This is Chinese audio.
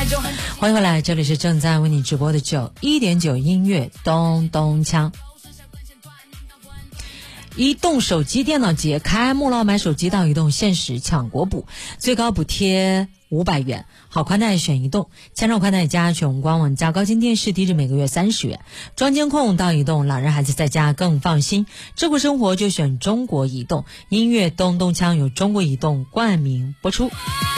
欢迎回来，这里是正在为你直播的91.9音乐咚咚锵。移动手机电脑节开幕了，买手机到移动限时抢国补，最高补贴500元，好宽带选移动，千兆宽带加全官网加高清电视低至每个月30元，装监控到移动，老人孩子在家更放心，智慧生活就选中国移动，音乐咚咚锵由中国移动冠名播出。